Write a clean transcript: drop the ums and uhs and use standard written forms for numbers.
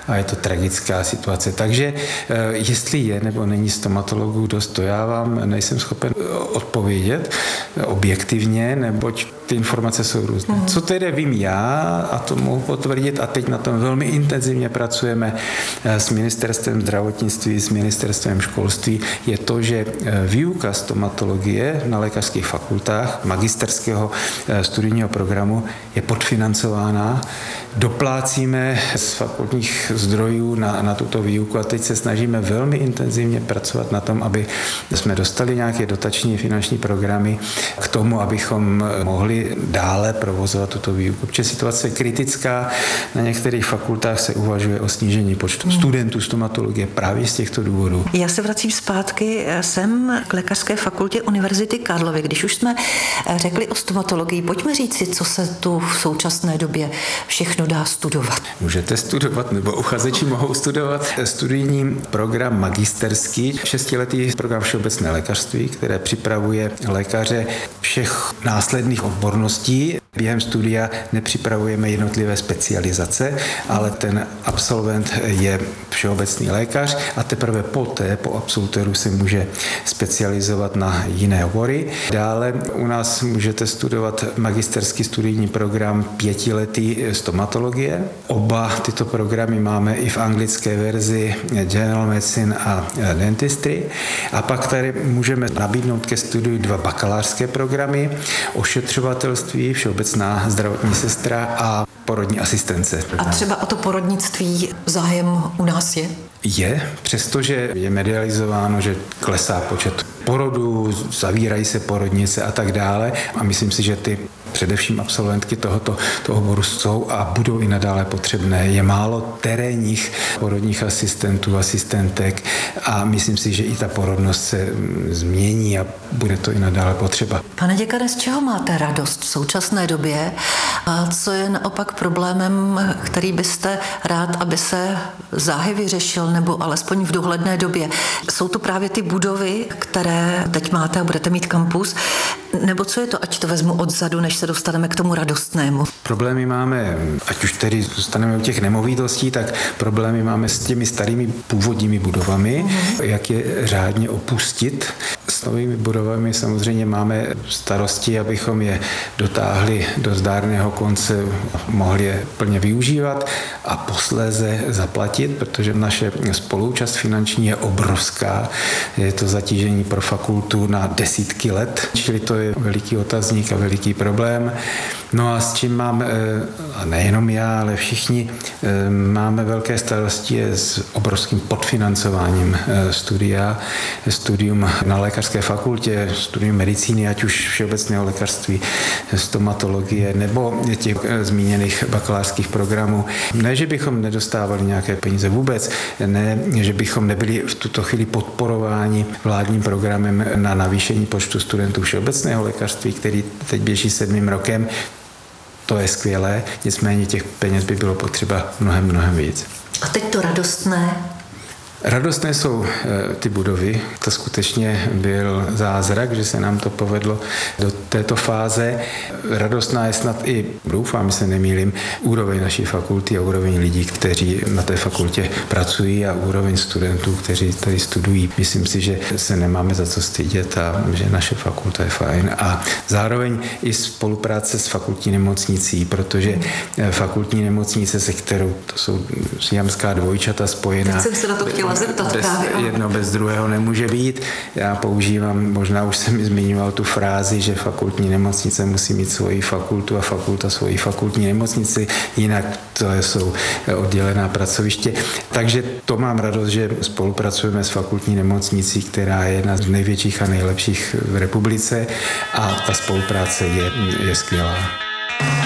a je to tragická situace. Takže jestli je nebo není stomatologů dost, to já vám nejsem schopen odpovědět objektivně, neboť ty informace jsou různé. Co tedy vím já, a to mohu potvrdit, a teď na tom velmi intenzivně pracujeme s ministerstvem zdravotnictví, s ministerstvem školství, je to, že výuka stomatologie na lékařských fakultách magisterského studijního programu je podfinancována. Doplácíme z fakultních zdrojů na tuto výuku a teď se snažíme velmi intenzivně pracovat na tom, aby jsme dostali nějaké dotační finanční programy k tomu, abychom mohli dále provozovat tuto výuku. Protože situace je kritická, na některých fakultách se uvažuje o snížení počtu studentů stomatologie právě z těchto důvodů. Já se vracím zpátky sem k lékařské fakultě Univerzity Karlovy. Když už jsme řekli o stomatologii, pojďme říct si, co se tu v současné době všechno dá studovat. Můžete studovat, nebo uchazeči mohou studovat studijní program magisterský, 6letý program všeobecné lékařství, které připravuje lékaře všech následných odborností. Během studia nepřipravujeme jednotlivé specializace, ale ten absolvent je všeobecný lékař a teprve poté, po absolutoru, se může specializovat na jiné obory. Dále u nás můžete studovat magisterský studijní program 5letý stomatologie. Oba tyto programy máme i v anglické verzi General Medicine a Dentistry. A pak tady můžeme nabídnout ke studiu 2 bakalářské programy, ošetřovatelství, všeobecná zdravotní sestra a porodní asistence. A třeba o to porodnictví zájem u nás je? Je, přestože je medializováno, že klesá počet porodů, zavírají se porodnice a tak dále. A myslím si, že ty především absolventky tohoto oboru jsou a budou i nadále potřebné. Je málo terénních porodních asistentů, asistentek a myslím si, že i ta porodnost se změní a bude to i nadále potřeba. Pane děkane, z čeho máte radost v současné době a co je naopak problémem, který byste rád, aby se záhy vyřešil nebo alespoň v dohledné době? Jsou to právě ty budovy, které teď máte a budete mít kampus, nebo co je to, ať to vezmu odzadu, než se dostaneme k tomu radostnému? Problémy máme, ať už tedy zůstaneme u těch nemovitostí, tak problémy máme s těmi starými původními budovami, jak je řádně opustit. S novými budovami samozřejmě máme starosti, abychom je dotáhli do zdárného konce, mohli je plně využívat a posléze zaplatit, protože naše spoluúčast finanční je obrovská. Je to zatížení pro fakultu na desítky let, čili to je veliký otazník a veliký problém. No a s čím mám, a nejenom já, ale všichni, máme velké starosti s obrovským podfinancováním studia. Studium na lékařské fakultě, studium medicíny, ať už všeobecného lékařství, stomatologie nebo těch zmíněných bakalářských programů. Ne, že bychom nedostávali nějaké peníze vůbec, ne, že bychom nebyli v tuto chvíli podporováni vládním programem na navýšení počtu studentů všeobecného lékařství, který teď běží 7. rokem. To je skvělé, nicméně těch peněz by bylo potřeba mnohem víc. A teď to radostné. Radostné jsou ty budovy. To skutečně byl zázrak, že se nám to povedlo do této fáze. Radostná je snad i, doufám, že se nemýlím, úroveň naší fakulty a úroveň lidí, kteří na té fakultě pracují a úroveň studentů, kteří tady studují. Myslím si, že se nemáme za co stydět a že naše fakulta je fajn. A zároveň i spolupráce s fakultní nemocnicí, protože fakultní nemocnice, se kterou to jsou siamská dvojčata spojená. Teď jsem se na to chtěla zeptat právě. Jedno bez druhého nemůže být. Já používám, možná už jsem zmiňoval tu frázi, že fakultní nemocnice musí mít svoji fakultu a fakulta svoji fakultní nemocnici, jinak to jsou oddělená pracoviště. Takže to mám radost, že spolupracujeme s fakultní nemocnicí, která je jedna z největších a nejlepších v republice a ta spolupráce je skvělá.